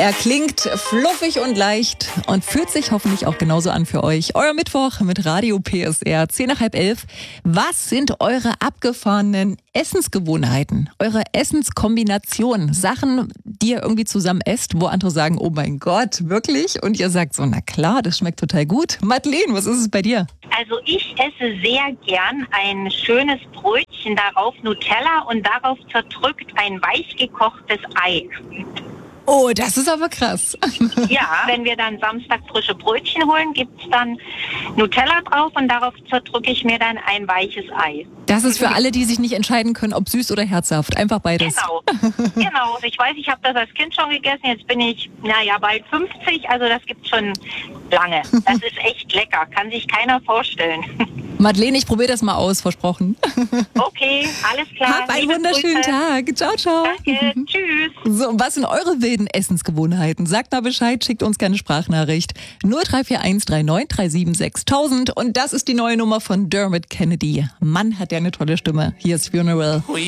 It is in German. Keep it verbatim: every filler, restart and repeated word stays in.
Er klingt fluffig und leicht und fühlt sich hoffentlich auch genauso an für euch. Euer Mittwoch mit Radio P S R, zehn nach halb elf. Was sind eure abgefahrenen Essensgewohnheiten? Eure Essenskombinationen? Sachen, die ihr irgendwie zusammen esst, wo andere sagen, oh mein Gott, wirklich? Und ihr sagt so, na klar, das schmeckt total gut. Madeleine, was ist es bei dir? Also ich esse sehr gern ein schönes Brötchen, darauf Nutella und darauf zerdrückt ein weich gekochtes Ei. Oh, das ist aber krass. Ja, wenn wir dann Samstag frische Brötchen holen, gibt's dann Nutella drauf und darauf zerdrücke ich mir dann ein weiches Ei. Das ist für alle, die sich nicht entscheiden können, ob süß oder herzhaft. Einfach beides. Genau, genau. Ich weiß, ich habe das als Kind schon gegessen. Jetzt bin ich, naja, bald fünfzig. Also das gibt's schon lange. Das ist echt lecker. Kann sich keiner vorstellen. Madeleine, ich probiere das mal aus, versprochen. Okay, alles klar. Hab einen Liebe wunderschönen Grüße. Tag. Ciao, ciao. Danke, tschüss. So, und was sind eure wilden Essensgewohnheiten? Sagt mal Bescheid, schickt uns gerne Sprachnachricht. null drei vier eins drei neun drei sieben sechs tausend. Und das ist die neue Nummer von Dermot Kennedy. Mann, hat der eine tolle Stimme. Hier ist Funeral.